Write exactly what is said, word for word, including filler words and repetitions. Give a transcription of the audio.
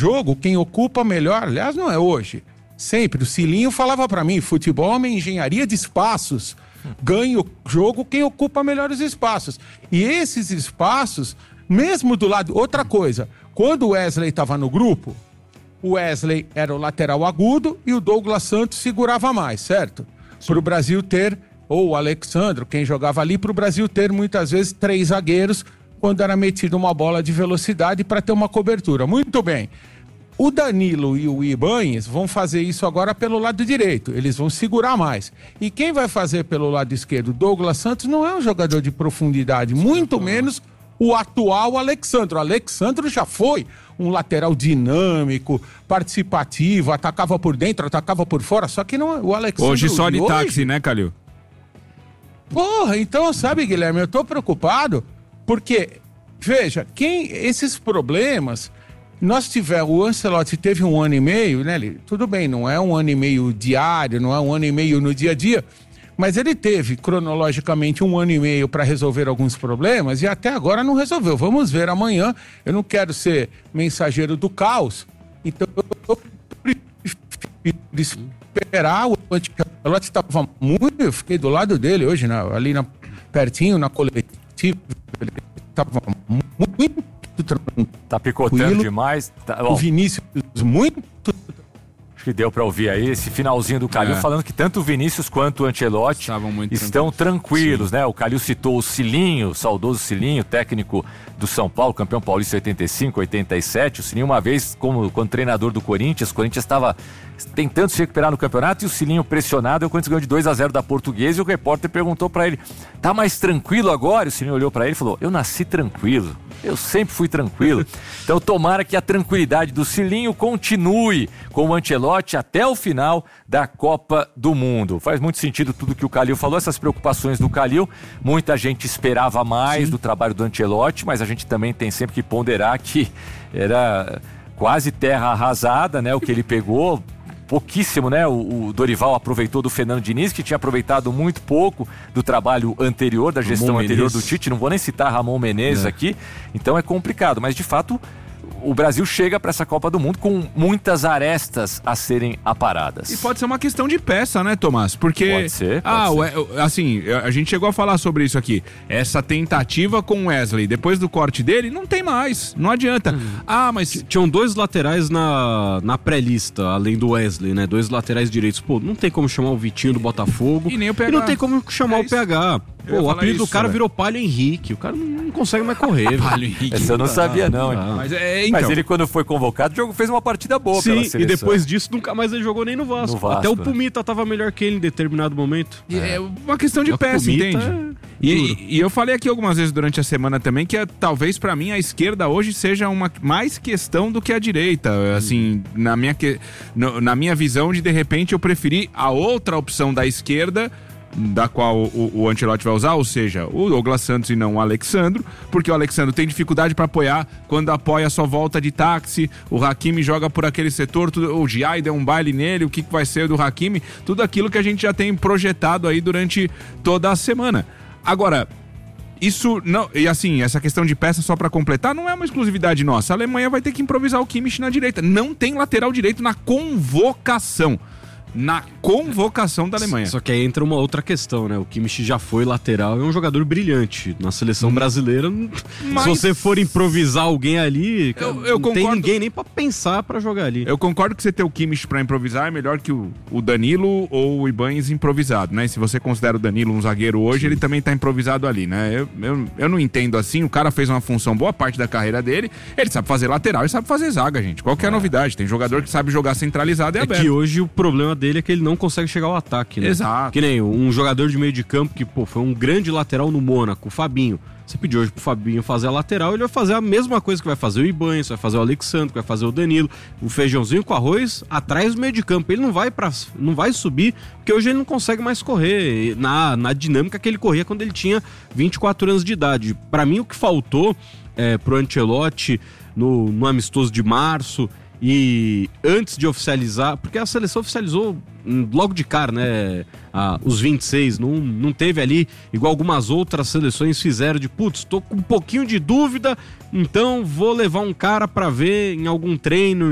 jogo quem ocupa melhor, aliás, não é hoje, sempre, o Cilinho falava pra mim, futebol é uma engenharia de espaços, ganha o jogo quem ocupa melhor os espaços. E esses espaços, mesmo do lado... Outra coisa, quando o Wesley estava no grupo, o Wesley era o lateral agudo e o Douglas Santos segurava mais, certo? Para o Brasil ter, ou o Alexandre, quem jogava ali, para o Brasil ter muitas vezes três zagueiros quando era metido uma bola de velocidade para ter uma cobertura. Muito bem. O Danilo e o Ibañez vão fazer isso agora pelo lado direito. Eles vão segurar mais. E quem vai fazer pelo lado esquerdo? O Douglas Santos não é um jogador de profundidade, muito menos o atual Alexandre. O Alexandre já foi um lateral dinâmico, participativo, atacava por dentro, atacava por fora, só que não, o Alexandre... Hoje só de hoje... táxi, né, Calil? Porra, então, sabe, Guilherme, eu tô preocupado porque, veja, quem esses problemas... Nós tivemos, o Ancelotti teve um ano e meio, né? Ele, tudo bem, não é um ano e meio diário, não é um ano e meio no dia a dia, mas ele teve, cronologicamente, um ano e meio para resolver alguns problemas e até agora não resolveu. Vamos ver amanhã. Eu não quero ser mensageiro do caos, então eu prefiro esperar. O Ancelotti estava muito... Eu fiquei do lado dele hoje, na, ali na, pertinho, na coletiva. Ele estava muito... Tá picotando demais. Tá, o Vinícius muito... Acho que deu pra ouvir aí esse finalzinho do Calil, é. falando que tanto o Vinícius quanto o Ancelotti estão tranquilos, Sim. né? O Calil citou o Cilinho, o saudoso Cilinho, técnico do São Paulo, campeão paulista oitenta e cinco, oitenta e sete. O Cilinho, uma vez, como, como treinador do Corinthians, o Corinthians estava tentando se recuperar no campeonato e o Cilinho pressionado, e o Corinthians ganhou de dois a zero da Portuguesa, e o repórter perguntou pra ele, tá mais tranquilo agora? E o Cilinho olhou pra ele e falou, eu nasci tranquilo. Eu sempre fui tranquilo. Então tomara que a tranquilidade do Cilinho continue com o Ancelotti até o final da Copa do Mundo. Faz muito sentido tudo que o Calil falou, essas preocupações do Calil. Muita gente esperava mais Sim. do trabalho do Ancelotti, mas a gente também tem sempre que ponderar que era quase terra arrasada, né? O que ele pegou... Pouquíssimo, né? O, o Dorival aproveitou do Fernando Diniz, que tinha aproveitado muito pouco do trabalho anterior, da gestão Ramon anterior Menezes. do Tite. Não vou nem citar Ramon Menezes é. aqui. Então é complicado. Mas, de fato, o Brasil chega para essa Copa do Mundo com muitas arestas a serem aparadas. E pode ser uma questão de peça, né, Tomás? Porque... Pode ser, pode ah, ser. O, assim, a gente chegou a falar sobre isso aqui. Essa tentativa com o Wesley, depois do corte dele, não tem mais. Não adianta. Hum. Ah, mas... Tinham dois laterais na, na pré-lista, além do Wesley, né? Dois laterais direitos. Pô, não tem como chamar o Vitinho do Botafogo. E nem o P H. E não tem como chamar é o P H. Pô, o apelido isso, do cara né? virou Palho Henrique. O cara não, não consegue mais correr. Palho Henrique. Essa eu não sabia, não. Ah, mas, é, então. mas ele, quando foi convocado, o jogo fez uma partida boa. Sim, pela seleção. E depois disso, nunca mais ele jogou nem no Vasco. No Vasco Até o né? Pumita tava melhor que ele em determinado momento. É, é uma questão de é peça, entende? É... E, e eu falei aqui algumas vezes durante a semana também que talvez pra mim a esquerda hoje seja uma mais questão do que a direita. Assim, na minha, que, no, na minha visão de de repente eu preferi a outra opção da esquerda, da qual o, o Ancelotti vai usar, ou seja, o Douglas Santos e não o Alexandro, porque o Alexandro tem dificuldade para apoiar, quando apoia só volta de táxi, o Hakimi joga por aquele setor, tudo, o Giai deu um baile nele, o que, que vai ser do Hakimi, tudo aquilo que a gente já tem projetado aí durante toda a semana. Agora, isso não, e assim, essa questão de peça só pra completar não é uma exclusividade nossa. A Alemanha vai ter que improvisar o Kimmich na direita. Não tem lateral direito na convocação. Na convocação da Alemanha. Só que aí entra uma outra questão, né? O Kimmich já foi lateral, é um jogador brilhante. Na seleção hum. brasileira, Mas... se você for improvisar alguém ali, eu, eu não concordo... tem ninguém nem pra pensar pra jogar ali. Eu concordo que você ter o Kimmich pra improvisar é melhor que o, o Danilo ou o Ibañez improvisado, né? Se você considera o Danilo um zagueiro hoje, Sim. ele também tá improvisado ali, né? Eu, eu, eu não entendo assim, o cara fez uma função boa parte da carreira dele, ele sabe fazer lateral e sabe fazer zaga, gente. Qual que é a novidade? Tem jogador que sabe jogar centralizado e é aberto. Que hoje o problema dele é que ele não consegue chegar ao ataque, né? Exato. Que nem um jogador de meio de campo que, pô, foi um grande lateral no Mônaco, o Fabinho. Você pediu hoje pro Fabinho fazer a lateral, ele vai fazer a mesma coisa que vai fazer o Ibañez, vai fazer o Alexandre, vai fazer o Danilo, o feijãozinho com arroz atrás do meio de campo. Ele não vai para, não vai subir, porque hoje ele não consegue mais correr na, na dinâmica que ele corria quando ele tinha vinte e quatro anos de idade. Para mim, o que faltou é, pro Ancelotti no, no amistoso de março e antes de oficializar, porque a seleção oficializou logo de cara, né, ah, os vinte e seis, não, não teve ali, igual algumas outras seleções fizeram, de putz, tô com um pouquinho de dúvida, então vou levar um cara pra ver em algum treino,